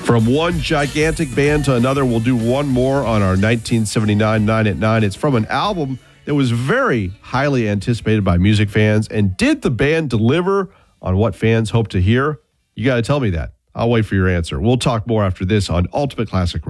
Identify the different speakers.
Speaker 1: From one gigantic band to another, we'll do one more on our 1979 9 at 9. It's from an album that was very highly anticipated by music fans. And did the band deliver on what fans hoped to hear? You got to tell me that. I'll wait for your answer. We'll talk more after this on Ultimate Classic